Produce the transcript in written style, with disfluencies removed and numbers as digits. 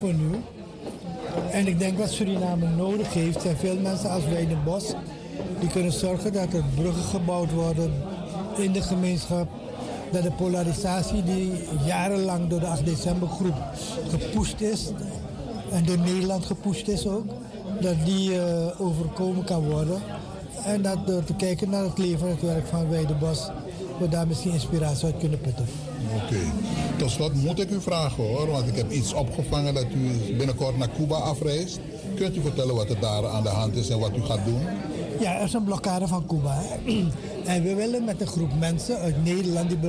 voor nu. En ik denk wat Suriname nodig heeft, zijn veel mensen als Weidenbos. Die kunnen zorgen dat er bruggen gebouwd worden in de gemeenschap. Dat de polarisatie die jarenlang door de 8 december groep gepusht is. En door Nederland gepusht is ook. Dat die overkomen kan worden. En dat door te kijken naar het leven en het werk van Weidenbos, we daar misschien inspiratie uit kunnen putten. Oké. Tot slot moet ik u vragen hoor, want ik heb iets opgevangen dat u binnenkort naar Cuba afreist. Kunt u vertellen wat er daar aan de hand is en wat u gaat doen? Ja, er is een blokkade van Cuba. En we willen met een groep mensen uit Nederland die